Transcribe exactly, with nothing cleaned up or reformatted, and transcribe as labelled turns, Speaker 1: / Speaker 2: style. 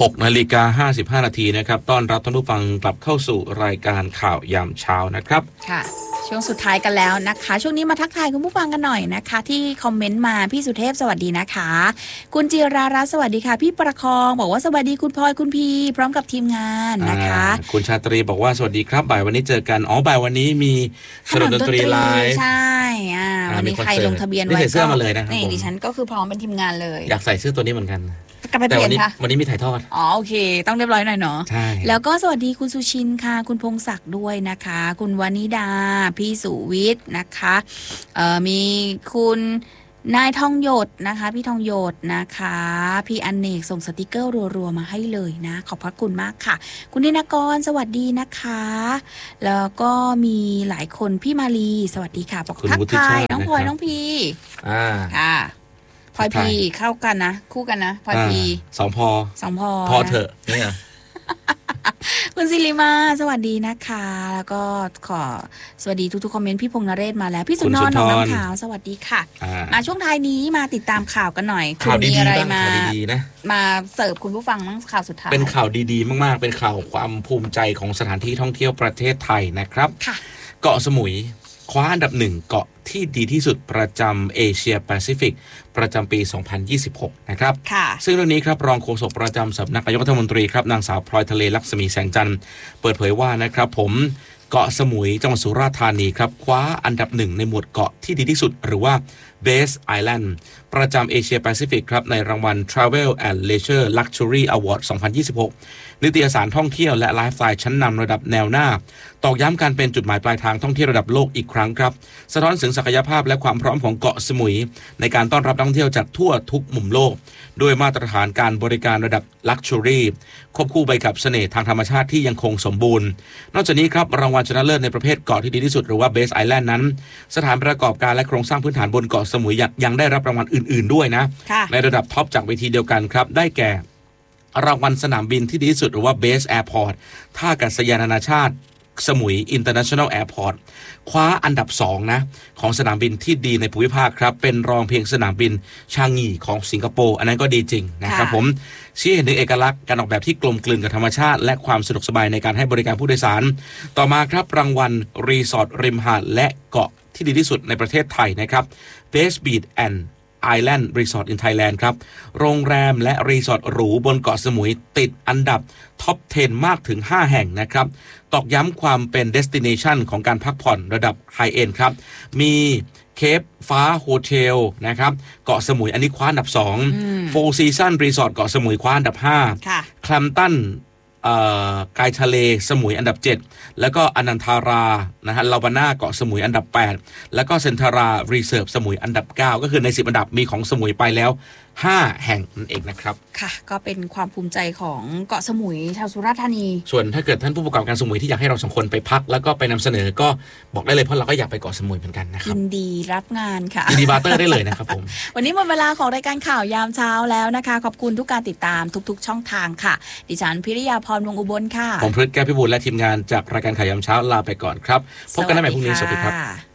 Speaker 1: หกนาฬิกาห้าสิบห้านาทีนะครับต้อนรับท่านผู้ฟังกลับเข้าสู่รายการข่าวยามเช้านะครับ
Speaker 2: ค่ะช่วงสุดท้ายกันแล้วนะคะช่วงนี้มาทักทายคุณผู้ฟังกันหน่อยนะคะที่คอมเมนต์มาพี่สุเทพสวัสดีนะคะคุณจิรารัตน์สวัสดีค่ะพี่ประคองบอกว่าสวัสดีคุณพลอยคุณพีพร้อมกับทีมงานนะคะ
Speaker 1: คุณชาตรีบอกว่าสวัสดีครับบ่ายวันนี้เจอกันอ๋อบ่ายวันนี้มีสนุกดนตรีไลฟ์
Speaker 2: ใช่อ่าวันนี้ใครลงทะเบียนไว้ก็
Speaker 1: ใส่เสื้อมาเลยนะครับ
Speaker 2: นี่ดิฉันก็คือพร้อมเป็นทีมงานเลย
Speaker 1: อยากใส่เสื้อตัวนี้เหมือนกัน
Speaker 2: แต่วันนี้
Speaker 1: วันนี้มีถ่ายทอด
Speaker 2: อ๋อโอเคต้องเรียบร้อยหน่อยเนาะ
Speaker 1: ใช่
Speaker 2: แล้วก็สวัสดีคุณสุชินค่ะคุณพงศักดิ์ด้วยนะคะคุณวานิดาพี่สุวิทย์นะคะเอ่อมีคุณนายทองหยดนะคะพี่ทองหยดนะคะพี่อเนกส่งสติกเกอร์รัวๆมาให้เลยนะขอบพระคุณมากค่ะคุณนินากรสวัสดีนะคะแล้วก็มีหลายคนพี่มาลีสวัสดีค่ะบอกทักทายน้องพลอยน้องพี
Speaker 1: อ่า
Speaker 2: ค่ะพลอยพีเข้ากันนะคู่กันนะพลอยพี
Speaker 1: สองพอ
Speaker 2: สองพอ
Speaker 1: พอเถอะเนี่ย
Speaker 2: คุณศิริมาสวัสดีนะคะแล้วก็ขอสวัสดีทุกๆคอมเมนต์พี่พงษ์นเรศมาแล้วพี่สุนทรหนองน้ำขาวสวัสดีค่ะมาช่วงท้ายนี้มาติดตามข่าวกันหน่อย
Speaker 1: ข่าวดีๆอะไร
Speaker 2: มา
Speaker 1: นะ
Speaker 2: มาเสิร์ฟคุณผู้ฟังมั้งข่าวสุดท้าย
Speaker 1: เป็นข่าวดีๆมากๆเป็นข่าวความภูมิใจของสถานที่ท่องเที่ยวประเทศไทยนะครับเกาะสมุยคว้าอันดับหนึ่งเกาะที่ดีที่สุดประจำเอเชียแปซิฟิกประจำปีสองพันยี่สิบหกนะครับซึ่งเรื่องนี้ครับรองโฆษกประจำสำนักนายกรัฐมนตรีครับนางสาวพลอยทะเลลักษมีแสงจันทร์เปิดเผยว่านะครับผมเกาะสมุยจังหวัดสุราษฎร์ธานีครับคว้าอันดับหนึ่งในหมวดเกาะที่ดีที่สุดหรือว่า Best Island ประจำเอเชียแปซิฟิกครับในรางวัล Travel and Leisure Luxury Award สองพันยี่สิบหกนิตยสารท่องเที่ยวและไลฟ์สไตล์ชั้นนำระดับแนวหน้าตอกย้ำการเป็นจุดหมายปลายทางท่องเที่ยวระดับโลกอีกครั้งครับสะท้อนถึงศักยภาพและความพร้อมของเกาะสมุยในการต้อนรับนักท่องเที่ยวจากทั่วทุกมุมโลกด้วยมาตรฐานการบริการระดับ Luxury ควบคู่ไปกับเสน่ห์ทางธรรมชาติที่ยังคงสมบูรณ์นอกจากนี้ครับรางวัลชนะเลิศในประเภทเกาะที่ดีที่สุดหรือว่า Best Island นั้นสถานประกอบการและโครงสร้างพื้นฐานบนเกาะสมุยยังได้รับรางวัลอื่นๆด้วยนะในระดับท็อปจากเวทีเดียวกันครับได้แก่รางวัลสนามบินที่ดีที่สุดหรือว่า Best Airport ท่าอากาศยานนานาชาติสมุย International Airport คว้าอันดับสองนะของสนามบินที่ดีในภูมิภาคครับเป็นรองเพียงสนามบินชางงีของสิงคโปร์อันนั้นก็ดีจริงนะครับผมชี้เห็นถึงเอกลักษณ์การออกแบบที่กลมกลืนกับธรรมชาติและความสะดวกสบายในการให้บริการผู้โดยสารต่อมาครับรางวัลรีสอร์ทริมหาดและเกาะที่ดีที่สุดในประเทศไทยนะครับ Best Beach and Island Resort in Thailand ครับโรงแรมและรีสอร์ทหรูบนเกาะสมุยติดอันดับท็อปสิบมากถึงห้าแห่งนะครับตอกย้ำความเป็น destination ของการพักผ่อนระดับ High End ครับมีเคปฟ้าโฮเทลนะครับเกาะสมุยอันนี้คว้าอันดับสอง Four Seasons Resort เกาะสมุยคว้าอันดับห้า Clamptonกายทะเลสมุยอันดับเจ็ดแล้วก็อนันทารานะฮะลาวาน่าเกาะสมุยอันดับแปดแล้วก็เซนทารารีเซิร์ฟสมุยอันดับเก้าก็คือในสิบอันดับมีของสมุยไปแล้วห้าแห่งนั่นเองนะครับ
Speaker 2: ค่ะก็เป็นความภูมิใจของเกาะสมุยชาวสุราษฎร์ธานี
Speaker 1: ส่วนถ้าเกิดท่านผู้ประกอบการสมุยที่อยากให้เราสองคนไปพักแล้วก็ไปนำเสนอก็บอกได้เลยเพราะเราก็อยากไปเกาะสมุยเหมือนกันนะครับ
Speaker 2: ยินดีรับงานค่ะ
Speaker 1: ยินดีบาร์เตอร์ได้เลยนะครับผม
Speaker 2: วันนี้หมดเวลาของรายการข่าวยามเช้าแล้วนะคะขอบคุณทุกการติดตามทุกๆช่องทางค่ะดิฉันพิริยาพรวงอุบลค่ะ
Speaker 1: ผมพฤทธิ์แก้วพิบูลและทีมงานจากรายการข่าวยามเช้าลาไปก่อนครับพบกันใหม่พรุ่งนี้สวัสดีครับ